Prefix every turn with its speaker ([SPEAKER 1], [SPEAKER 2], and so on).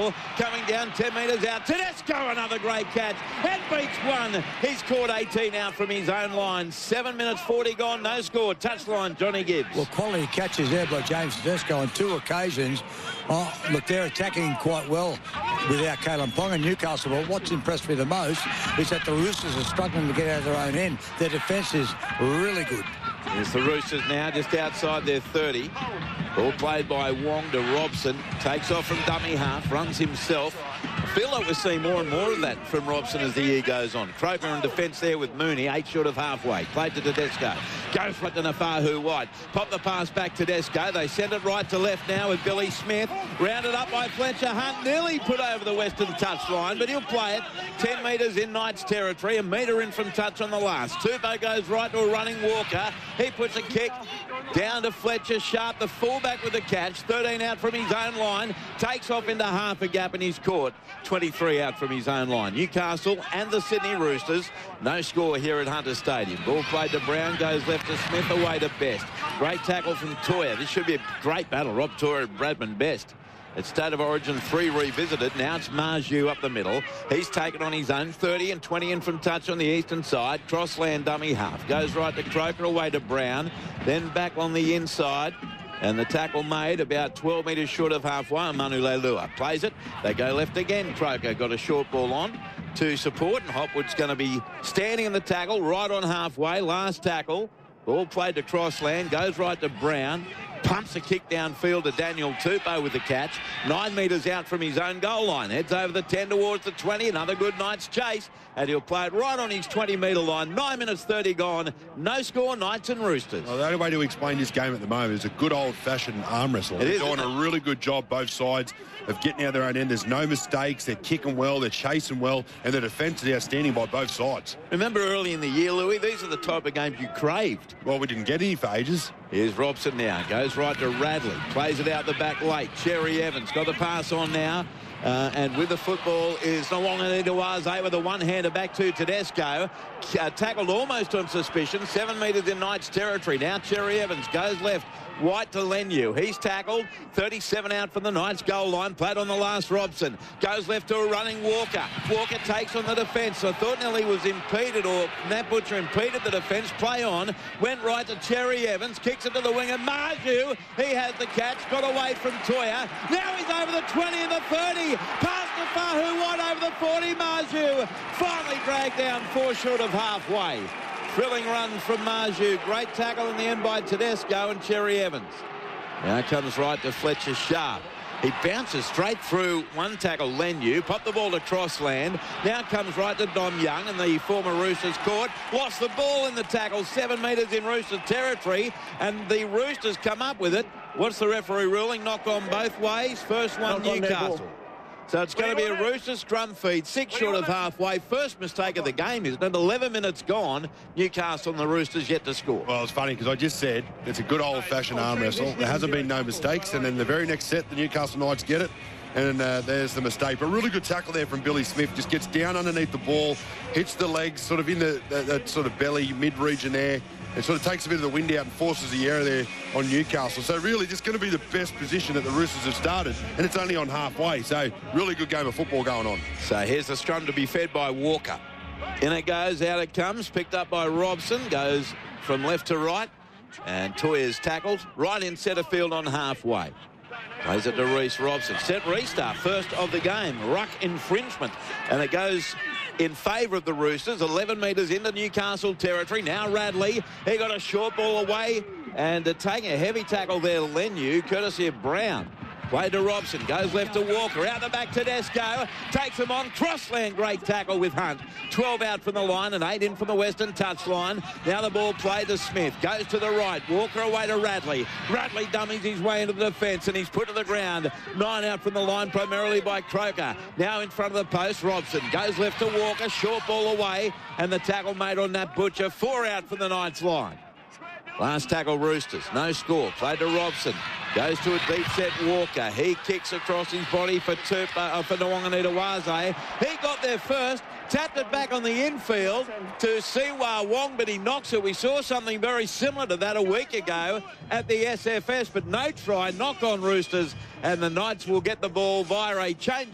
[SPEAKER 1] Newcastle. Coming down 10 metres out. Tedesco, another great catch. And beats one. He's caught 18 out from his own line. 7 minutes 40 gone. No score. Touchline, Johnny Gibbs.
[SPEAKER 2] Well, quality catches there by James Tedesco on 2 occasions. Oh, look, they're attacking quite well without Kalen Ponga, Newcastle. But what's impressed me the most is that the Roosters are struggling to get out of their own end. Their defence is really good.
[SPEAKER 1] Here's the Roosters now just outside their 30. Ball played by Wong to Robson. Takes off from dummy half, runs himself. I feel like we're seeing more and more of that from Robson as the year goes on. Croker in defence there with Mooney, 8 short of halfway. Played to Tedesco. Go for it to Nafahu White. Pop the pass back to Tedesco. They send it right to left now with Billy Smith. Rounded up by Fletcher Hunt. Nearly put over the western touchline, but he'll play it 10 metres in Knights territory. A metre in from touch on the last. Tupou goes right to a running Walker. He puts a kick down to Fletcher Sharp, the fullback with the catch. 13 out from his own line. Takes off into half a gap and he's caught. 23 out from his own line. Newcastle and the Sydney Roosters. No score here at Hunter Stadium. Ball played to Brown, goes left to Smith, away to Best. Great tackle from Toya. This should be a great battle. Rob Toya and Bradman Best. It's State of Origin 3 revisited. Now it's Marju up the middle. He's taken on his own. 30 and 20 in from touch on the eastern side. Crossland dummy half. Goes right to Croker, away to Brown. Then back on the inside. And the tackle made about 12 metres short of halfway. Manu Leilua plays it. They go left again. Croker got a short ball on to support. And Hopwood's going to be standing in the tackle right on halfway. Last tackle. Ball played to Crossland. Goes right to Brown. Pumps a kick downfield to Daniel Tupou with the catch. 9 metres out from his own goal line. Heads over the 10 towards the 20. Another good Knights chase. And he'll play it right on his 20-metre line. 9 minutes 30 gone. No score, Knights and Roosters.
[SPEAKER 3] Well, the only way to explain this game at the moment is a good old-fashioned arm wrestle. They're doing a really good job, both sides, of getting out their own end. There's no mistakes. They're kicking well. They're chasing well. And the defence is outstanding by both sides.
[SPEAKER 1] Remember early in the year, Louis, these are the type of games you craved.
[SPEAKER 3] Well, we didn't get any for ages.
[SPEAKER 1] Here's Robson now. Goes right to Radley. Plays it out the back late. Cherry Evans got the pass on now. And with the football is Nawonga Nidawaze with a one-hander back to Tedesco. Tackled almost on suspicion. 7 metres in Knights territory. Now Cherry Evans goes left. White to Lenu. He's tackled. 37 out from the Knights goal line. Played on the last Robson. Goes left to a running Walker. Walker takes on the defence. I thought Nelly was impeded, or Nat Butcher impeded the defence. Play on. Went right to Cherry Evans. Kicks it to the winger. Marju. He has the catch. Got away from Toya. Now he's over the 20 and the 30. Past Nafahu White over the 40. Marju finally dragged down 4 short of halfway. Thrilling run from Marju. Great tackle in the end by Tedesco and Cherry Evans. Now comes right to Fletcher Sharp. He bounces straight through one tackle, Lenu. Popped the ball to Crossland. Now comes right to Dom Young, and the former Roosters caught. Lost the ball in the tackle, 7 metres in Roosters territory, and the Roosters come up with it. What's the referee ruling? Knock on both ways. First one, Newcastle. So it's going to be a Roosters scrum feed, 6 short of halfway. First mistake of the game, isn't it? 11 minutes gone. Newcastle and the Roosters yet to score.
[SPEAKER 3] Well, it's funny because I just said it's a good old-fashioned arm wrestle. There hasn't been no mistakes. And then the very next set, the Newcastle Knights get it. And there's the mistake. But really good tackle there from Billy Smith. Just gets down underneath the ball, hits the legs, sort of in the sort of belly, mid-region there. It sort of takes a bit of the wind out and forces the error there on Newcastle. So really just going to be the best position that the Roosters have started. And it's only on halfway. So really good game of football going on.
[SPEAKER 1] So here's the scrum to be fed by Walker. In it goes, out it comes. Picked up by Robson. Goes from left to right. And Toya's tackled. Right in centre field on halfway. Plays it to Reece Robson. Set restart. First of the game. Ruck infringement. And it goes in favour of the Roosters. 11 metres into Newcastle territory. Now Radley. He got a short ball away. And taking a heavy tackle there, Lenu, courtesy of Brown. Played to Robson, goes left to Walker, out the back Tedesco, takes him on, Crossland, great tackle with Hunt. 12 out from the line and 8 in from the western touchline. Now the ball played to Smith, goes to the right, Walker away to Radley. Radley dummies his way into the defence and he's put to the ground. 9 out from the line, primarily by Croker. Now in front of the post, Robson goes left to Walker, short ball away, and the tackle made on Nat Butcher. 4 out from the Knights line. Last tackle, Roosters. No score. Played to Robson. Goes to a deep set Walker. He kicks across his body for Nawonga Nidawaze. He got there first. Tapped it back on the infield to Siwa Wong, but he knocks it. We saw something very similar to that a week ago at the SFS, but no try. Knock on Roosters, and the Knights will get the ball via a change.